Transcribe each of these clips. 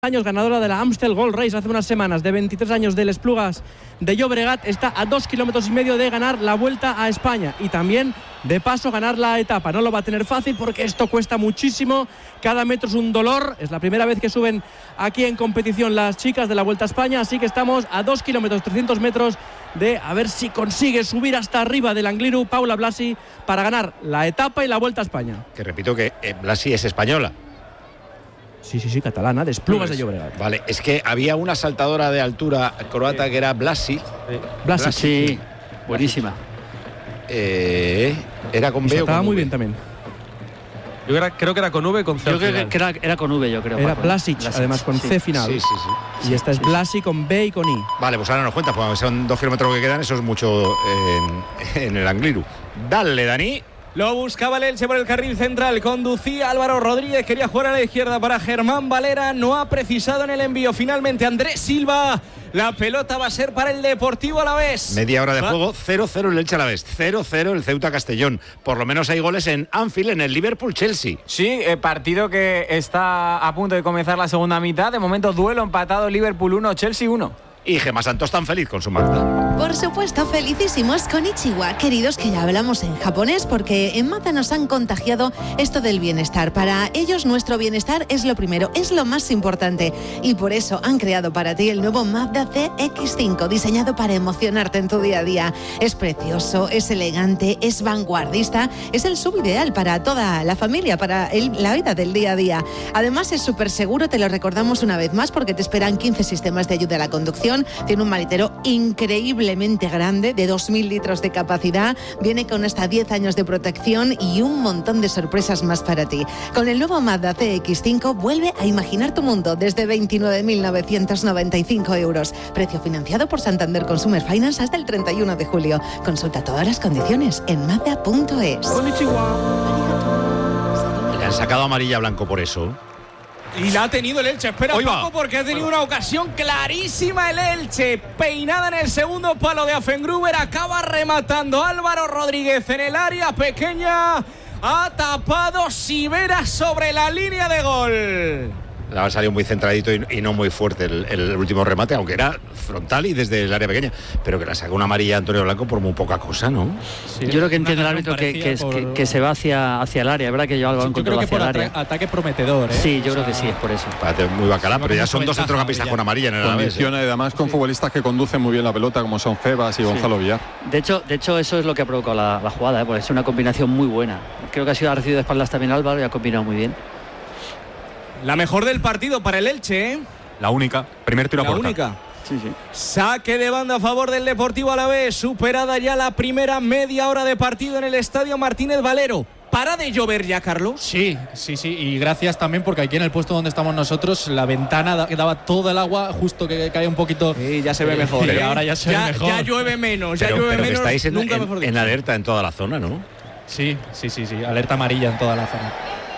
años, ganadora de la Amstel Gold Race hace unas semanas, de 23 años, del Esplugas de Llobregat, está a 2,5 kilómetros de ganar la Vuelta a España y también de paso ganar la etapa. No lo va a tener fácil porque esto cuesta muchísimo, cada metro es un dolor. Es la primera vez que suben aquí en competición las chicas de la Vuelta a España, así que estamos a 2 kilómetros 300 metros de a ver si consigue subir hasta arriba del Angliru Paula Blasi para ganar la etapa y la Vuelta a España. Que repito que Blasi es española. Sí, catalana, de Esplugas de Llobregat. Vale, es que había una saltadora de altura croata que era Blasi. Blasi, sí, buenísima. ¿Era con B o estaba con muy V? bien también. Yo creo que era con V, con C. Yo creo que era con V, yo creo. Era Paco. Blasic, además con C final. Sí. Y esta es Blasi con B y con I. Vale, pues ahora nos cuenta, pues son 2 kilómetros que quedan, eso es mucho en el Angliru. Dale, Dani. Lo buscaba el Elche por el carril central, conducía Álvaro Rodríguez, quería jugar a la izquierda para Germán Valera, no ha precisado en el envío. Finalmente Andrés Silva, la pelota va a ser para el Deportivo Alavés. Media hora de juego, 0-0 el Elche Alavés, 0-0 el Ceuta Castellón. Por lo menos hay goles en Anfield, en el Liverpool-Chelsea. Sí, partido que está a punto de comenzar la segunda mitad. De momento duelo empatado, Liverpool 1, Chelsea 1. Y Gemma Santos tan feliz con su Mazda. Por supuesto, felicísimos con Ichiwa, queridos, que ya hablamos en japonés porque en Mazda nos han contagiado esto del bienestar. Para ellos nuestro bienestar es lo primero, es lo más importante y por eso han creado para ti el nuevo Mazda CX-5, diseñado para emocionarte en tu día a día. Es precioso, es elegante, es vanguardista, es el sub ideal para toda la familia, para la vida del día a día. Además es súper seguro, te lo recordamos una vez más porque te esperan 15 sistemas de ayuda a la conducción. Tiene un maletero increíblemente grande, de 2.000 litros de capacidad. Viene con hasta 10 años de protección y un montón de sorpresas más para ti. Con el nuevo Mazda CX-5 vuelve a imaginar tu mundo desde 29.995 euros. Precio financiado por Santander Consumer Finance hasta el 31 de julio. Consulta todas las condiciones en mazda.es. Le han sacado amarilla blanco por eso. Y la ha tenido el Elche, espera poco porque ha tenido una ocasión clarísima el Elche, peinada en el segundo palo de Afengruber, acaba rematando Álvaro Rodríguez en el área pequeña, ha tapado Sivera sobre la línea de gol. Le ha salido muy centradito y no muy fuerte el último remate, aunque era frontal y desde el área pequeña, pero que la saca una amarilla a Antonio Blanco por muy poca cosa, ¿no? Sí, yo creo que entiende el árbitro que se va hacia el área. Es verdad que yo algo encontró hacia el área. Ataque prometedor, ¿eh? Sí, yo creo que sí, es por eso. Parece muy bacala, pero ya son dos centrocampistas con amarilla en el Alavés. Condiciona además con futbolistas que conducen muy bien la pelota, como son Febas y Gonzalo Villar. De hecho, eso es lo que ha provocado la jugada, porque es una combinación muy buena. Creo que ha recibido de espaldas también Álvaro y ha combinado muy bien. La mejor del partido para el Elche, ¿eh? La única, primer tiro a puerta. La única. Sí. Saque de banda a favor del Deportivo Alavés, superada ya la primera media hora de partido en el Estadio Martínez Valero. ¿Para de llover ya, Carlos? Sí, y gracias también porque aquí en el puesto donde estamos nosotros la ventana daba todo el agua, justo que cae un poquito. Sí, ya se ve mejor. Y ahora ya se ve mejor. Ya llueve menos, pero menos. Que estáis en alerta en toda la zona, ¿no? Sí, alerta amarilla en toda la zona.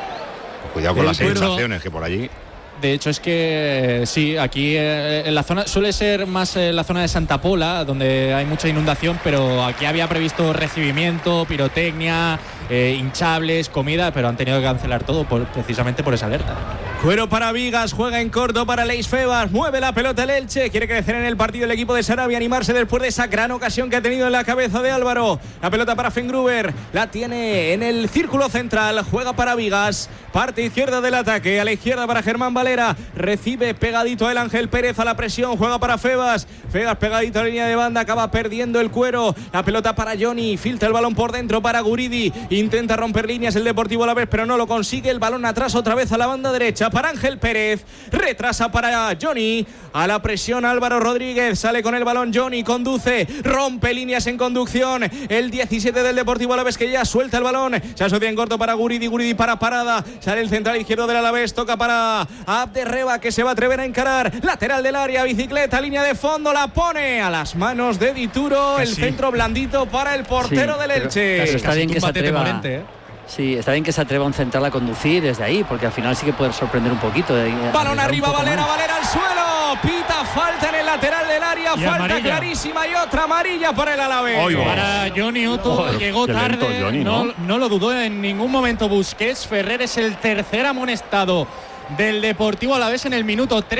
Cuidado con las inundaciones que por allí. De hecho es que sí, aquí en la zona suele ser más la zona de Santa Pola, donde hay mucha inundación, pero aquí había previsto recibimiento, pirotecnia, hinchables, comida, pero han tenido que cancelar todo precisamente por esa alerta. Cuero para Vigas, juega en corto para Leis Febas, mueve la pelota el Elche, quiere crecer en el partido el equipo de Sarabia, animarse después de esa gran ocasión que ha tenido en la cabeza de Álvaro. La pelota para Fengruber, la tiene en el círculo central, juega para Vigas, parte izquierda del ataque, a la izquierda para Germán Valera, recibe pegadito el Ángel Pérez a la presión, juega para Febas pegadito a la línea de banda, acaba perdiendo el Cuero, la pelota para Johnny, filtra el balón por dentro para Guridi, intenta romper líneas el Deportivo Alavés pero no lo consigue, el balón atrás otra vez a la banda derecha para Ángel Pérez, retrasa para Johnny, a la presión Álvaro Rodríguez, sale con el balón Johnny, conduce, rompe líneas en conducción, el 17 del Deportivo Alavés que ya suelta el balón, se asocia en corto para Guridi para parada, sale el central izquierdo del Alavés, toca para Abderreba que se va a atrever a encarar, lateral del área, bicicleta, línea de fondo, la pone a las manos de Dituro, el centro blandito para el portero del Elche. Pero está bien que se atreva. Ponente, Sí, está bien que se atreva un central a conducir desde ahí, porque al final sí que puede sorprender un poquito. Balón arriba, Valera al suelo. Pita falta en el lateral del área, y falta amarilla clarísima y otra amarilla para el Alavés. Para Johnny Otto, llegó tarde, lento, Johnny, no lo dudó en ningún momento Busquets. Ferrer es el tercer amonestado del Deportivo Alavés en el minuto 3.